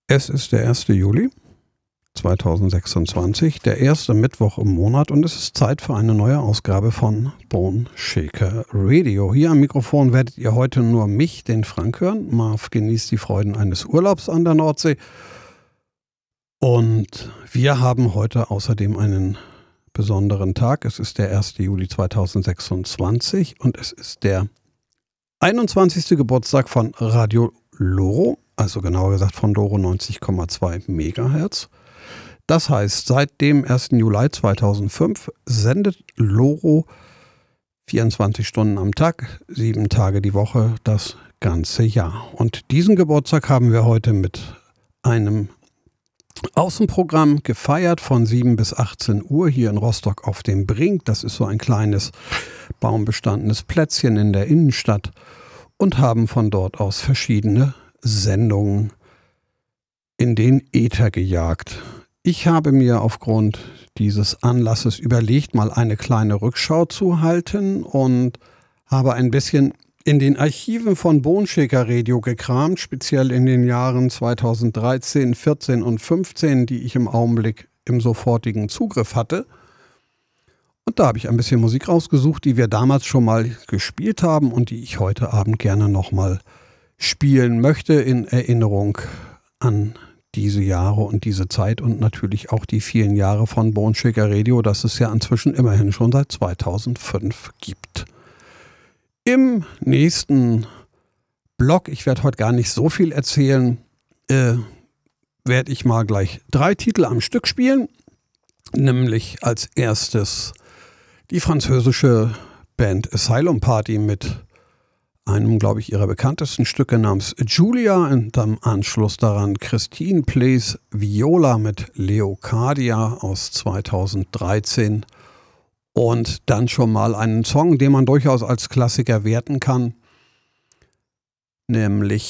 Es ist der 1. Juli 2026, der erste Mittwoch im Monat, und es ist Zeit für eine neue Ausgabe von Bone Shaker Radio. Hier am Mikrofon werdet ihr heute nur mich, den Frank, hören. Marv genießt die Freuden eines Urlaubs an der Nordsee. Und wir haben heute außerdem einen besonderen Tag. Es ist der 1. Juli 2026 und es ist der 21. Geburtstag von Radio Loro, also genauer gesagt von Doro 90,2 Megahertz. Das heißt, seit dem 1. Juli 2005 sendet Loro 24 Stunden am Tag, 7 Tage die Woche, das ganze Jahr. Und diesen Geburtstag haben wir heute mit einem Außenprogramm gefeiert von 7 bis 18 Uhr hier in Rostock auf dem Brink. Das ist so ein kleines baumbestandenes Plätzchen in der Innenstadt, und haben von dort aus verschiedene Sendungen in den Äther gejagt. Ich habe mir aufgrund dieses Anlasses überlegt, mal eine kleine Rückschau zu halten und habe ein bisschen in den Archiven von Bone Shaker Radio gekramt, speziell in den Jahren 2013, 14 und 15, die ich im Augenblick im sofortigen Zugriff hatte. Und da habe ich ein bisschen Musik rausgesucht, die wir damals schon mal gespielt haben und die ich heute Abend gerne nochmal spielen möchte in Erinnerung an diese Jahre und diese Zeit und natürlich auch die vielen Jahre von Bone Shaker Radio, das es ja inzwischen immerhin schon seit 2005 gibt. Im nächsten Blog, ich werde heute gar nicht so viel erzählen, werde ich mal gleich 3 Titel am Stück spielen. Nämlich als erstes die französische Band Asylum Party mit einem, glaube ich, ihrer bekanntesten Stücke namens Julia, und am Anschluss daran Christine Plays Viola mit Leocardia aus 2013 und dann schon mal einen Song, den man durchaus als Klassiker werten kann, nämlich